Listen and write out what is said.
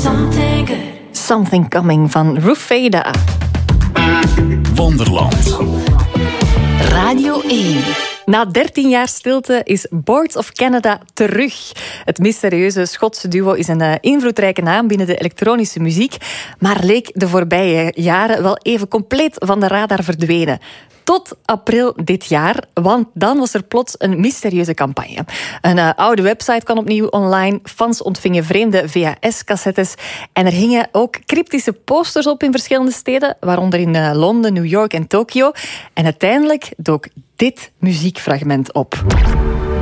Something Coming van Rufeda. Wonderland. Radio 1. Na 13 jaar stilte is Boards of Canada terug. Het mysterieuze Schotse duo is een invloedrijke naam binnen de elektronische muziek, maar leek de voorbije jaren wel even compleet van de radar verdwenen. Tot april dit jaar, want dan was er plots een mysterieuze campagne. Een oude website kwam opnieuw online, fans ontvingen vreemde VHS-cassettes en er hingen ook cryptische posters op in verschillende steden, waaronder in Londen, New York en Tokio. En uiteindelijk dook dit muziekfragment op.